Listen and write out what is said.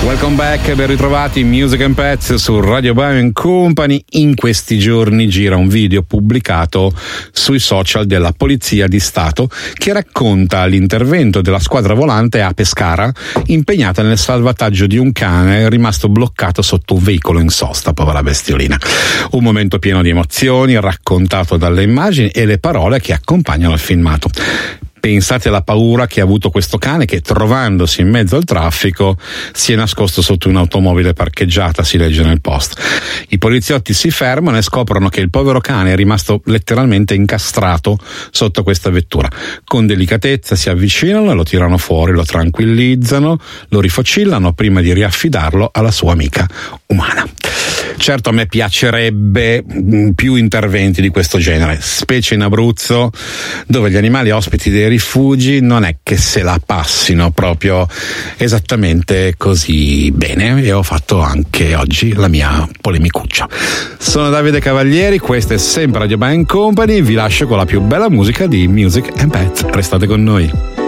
Welcome back, ben ritrovati in Music and Pets su Radio Bio & Company. In questi giorni gira un video pubblicato sui social della Polizia di Stato che racconta l'intervento della squadra volante a Pescara impegnata nel salvataggio di un cane rimasto bloccato sotto un veicolo in sosta, povera bestiolina. Un momento pieno di emozioni raccontato dalle immagini e le parole che accompagnano il filmato. Pensate alla paura che ha avuto questo cane che, trovandosi in mezzo al traffico, si è nascosto sotto un'automobile parcheggiata, si legge nel post. I poliziotti si fermano e scoprono che il povero cane è rimasto letteralmente incastrato sotto questa vettura. Con delicatezza si avvicinano e lo tirano fuori, lo tranquillizzano, lo rifocillano prima di riaffidarlo alla sua amica umana. Certo, a me piacerebbe più interventi di questo genere, specie in Abruzzo, dove gli animali ospiti dei rifugi non è che se la passino proprio esattamente così bene, e ho fatto anche oggi la mia polemicuccia. Sono Davide Cavalieri, questa è sempre Radio Bio & Company, vi lascio con la più bella musica di Music and Pets, restate con noi.